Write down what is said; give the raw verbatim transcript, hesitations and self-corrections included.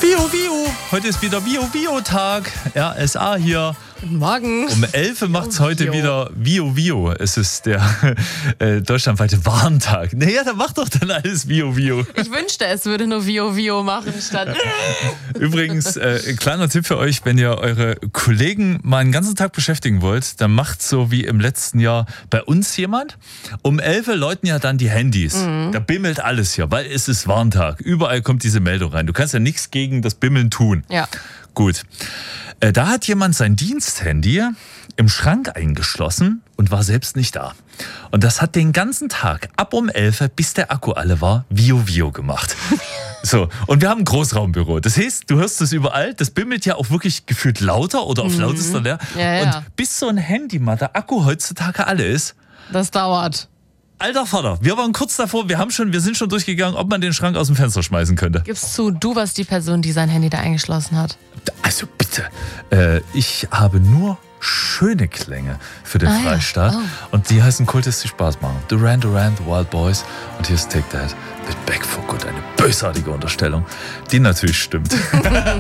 Vio, Vio. Heute ist wieder Vio, Vio-Tag. R S A hier. Guten Morgen. Um elf macht es heute wieder Vio, Vio. Es ist der äh, deutschlandweite Warntag. Naja, dann macht doch dann alles Vio, Vio. Ich wünschte, es würde nur Vio, Vio machen statt... Übrigens, äh, kleiner Tipp für euch, wenn ihr eure Kollegen mal einen ganzen Tag beschäftigen wollt, dann macht so wie im letzten Jahr bei uns jemand. Um elf läuten ja dann die Handys. Mhm. Da bimmelt alles hier, weil es ist Warntag. Überall kommt diese Meldung rein. Du kannst ja nichts gegen das Bimmeln tun. Ja. Gut. Äh, da hat jemand sein Diensthandy im Schrank eingeschlossen und war selbst nicht da. Und das hat den ganzen Tag, ab um elf, bis der Akku alle war, Vio, Vio gemacht. So, und wir haben ein Großraumbüro. Das heißt, du hörst es überall, das bimmelt ja auch wirklich gefühlt lauter oder auf mhm. lautester leer. Ja, ja. Und bis so ein Handy mal der Akku heutzutage alle ist, das dauert. Alter Vater, wir waren kurz davor, wir haben schon, wir sind schon durchgegangen, ob man den Schrank aus dem Fenster schmeißen könnte. Gibst zu, du warst die Person, die sein Handy da eingeschlossen hat? Also bitte, äh, ich habe nur schöne Klänge für den ah, Freistaat. Ja. Oh. Und die heißen Kultis, die Spaß machen. Duran Duran, The Wild Boys. Und hier ist Take That, with Back for Good. Eine bösartige Unterstellung, die natürlich stimmt.